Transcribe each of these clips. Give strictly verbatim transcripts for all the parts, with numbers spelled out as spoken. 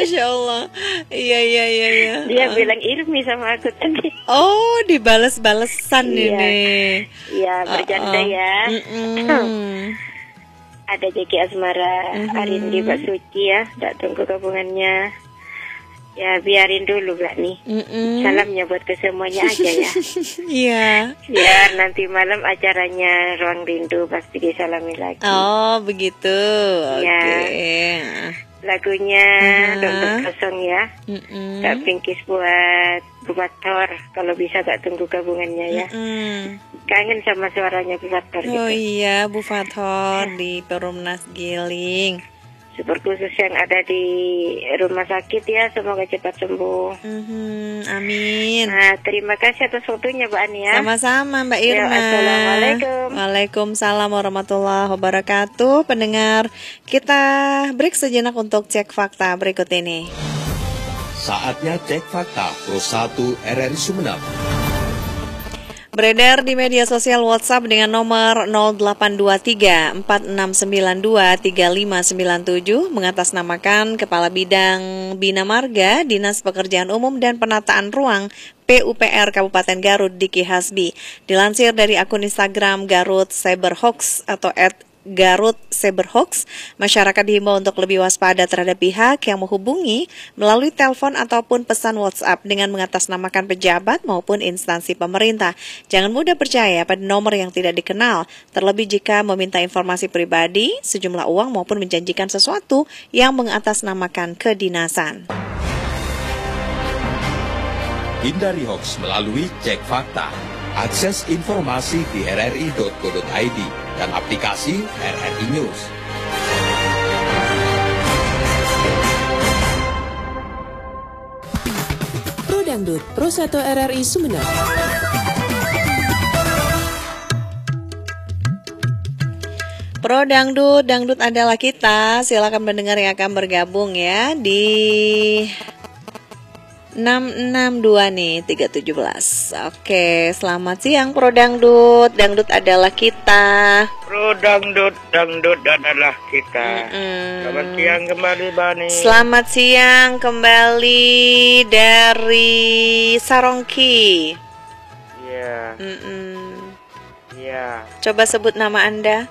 Masya Allah. Iya, iya, iya, iya. Dia Uh. bilang Irmi sama aku tadi. Oh, dibales-balesan Iya. ini. Iya, bercanda Uh-uh. ya. Mm-mm. Ada Jeki Asmara, Mhm. Arindi, Mbak Suci ya. Tak tunggu gabungannya. Ya, biarin dulu Mbak nih. Mm-mm. Salamnya buat ke semuanya aja ya. Iya. Ya, nanti malam acaranya Ruang Rindu pasti disalami lagi. Oh, begitu. Oke. Ya. Lagunya Uh-huh. Dokter Kosong ya. Mm-mm. Kak Pinkis buat Bumator. Kalau bisa tak tunggu gabungannya ya. Mm-mm. Kangen sama suaranya Bumator Oh gitu. iya, Bu Fathor di Perumnas Giling. Super khusus yang ada di rumah sakit ya, semoga cepat sembuh. Mhm, amin. Nah, terima kasih atas waktunya Mbak Ani ya. Sama-sama Mbak Ya, Irma. Assalamualaikum. Waalaikumsalam warahmatullahi wabarakatuh. Pendengar, kita break sejenak untuk cek fakta berikut ini. Saatnya cek fakta Pro satu R R I Sumeneb. Beredar di media sosial WhatsApp dengan nomor nol delapan dua tiga empat enam sembilan dua tiga lima sembilan tujuh mengatasnamakan Kepala Bidang Bina Marga Dinas Pekerjaan Umum dan Penataan Ruang P U P R Kabupaten Garut Diki Hasbi. Dilansir dari akun Instagram Garut Cyberhoax atau at Garut Cyberhoax, masyarakat dihimbau untuk lebih waspada terhadap pihak yang menghubungi melalui telepon ataupun pesan WhatsApp dengan mengatasnamakan pejabat maupun instansi pemerintah. Jangan mudah percaya pada nomor yang tidak dikenal, terlebih jika meminta informasi pribadi, sejumlah uang maupun menjanjikan sesuatu yang mengatasnamakan kedinasan. Hindari hoax melalui cek fakta. Akses informasi di r r i titik co titik i d dan aplikasi R R I News. Pro Dangdut, Pro satu R R I Sumeneb. Pro Dangdut, Dangdut adalah kita. Silakan pendengar yang akan bergabung ya di enam enam dua nih tiga tujuh belas. Oke, selamat siang Pro Dangdut. Dangdut adalah kita. Pro Dangdut, Dangdut adalah kita. Mm-mm. Selamat siang kembali Bani. Selamat siang kembali dari Sarongki. Iya. Mm-mm. Iya. Coba sebut nama Anda.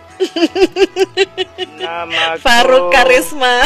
Namaku Faruk Karisma.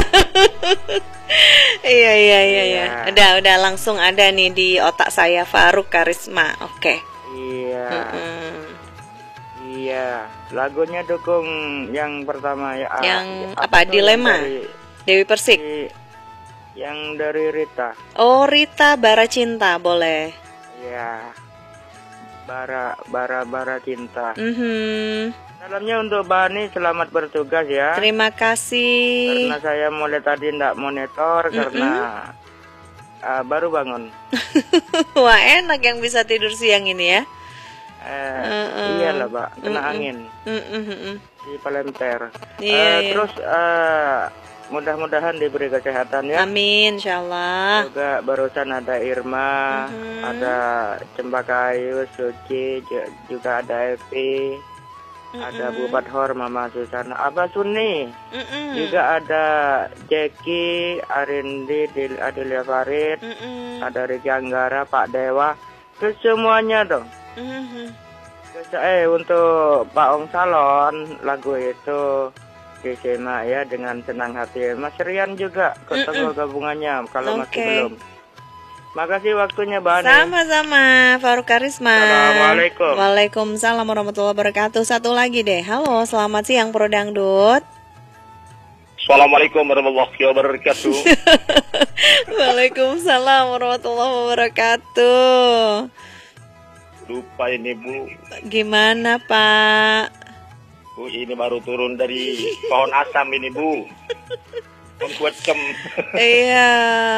Iya iya iya iya. Iya. Udah udah langsung ada nih di otak saya Faruk Karisma. Oke. Iya. Mm-mm. Iya. Lagunya dukung yang pertama ya. Yang Ah, apa? tuh Dilema. yang dari, Dewi Persik. di- yang dari Rita. Oh, Rita Bara Cinta boleh. Iya. Bara bara bara cinta. Mhm. Salamnya untuk Bani, selamat bertugas ya. Terima kasih. Karena saya mulai tadi tidak monitor karena uh, baru bangun. Wah, enak yang bisa tidur siang ini ya. Eh, Uh-uh. Iyalah Pak, kena Mm-mm. angin Mm-mm. di Palenter. Iya, Eh, iya. Terus eh, mudah-mudahan diberi kesehatan ya. Amin, insyaallah. Juga barusan ada Irma, Mhm. ada Cempakayu, Suci, ju- juga ada Evi, ada Bu Fathor, Mama Susana, Abah Suni. Mm-mm. Juga ada Jeki, Arindi, Dil- Adelia Farid, Mm-mm. ada Riki Anggara, Pak Dewa, ke semuanya dong. Mhm. Terus, eh untuk Pak Ong Salon lagu itu disimak ya dengan senang hati. Mas Rian juga ketemu gabungannya kalau masih Oke. belum. Makasih waktunya Bani. Sama-sama, Faruk Karisma. Assalamualaikum. Waalaikumsalam warahmatullahi wabarakatuh. Satu lagi deh. Halo, selamat siang Pro Dangdut. Assalamualaikum warahmatullahi wabarakatuh. Waalaikumsalam warahmatullahi wabarakatuh. Lupa ini Bu. Gimana Pak? Bu ini baru turun dari pohon asam ini Bu. Mengkuatkan. Iya,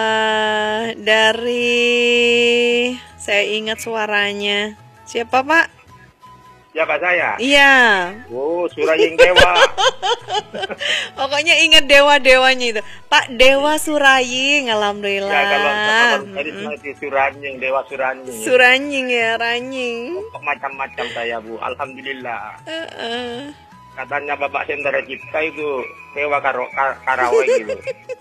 dari saya ingat suaranya. Siapa Pak? Siapa saya? Iya. Oh, Suraying Dewa. Pokoknya ingat dewa-dewanya itu. Pak Dewa Suraying, alhamdulillah. Ya kalau kalau tadi Mm-mm. seperti Suranying, Dewa Suranying. Suranying ya, Ranying. Macam-macam saya Bu. Alhamdulillah. Heeh. Katanya Bapak Sendara Cipta itu Dewa Karo, Kar- Karawang gitu.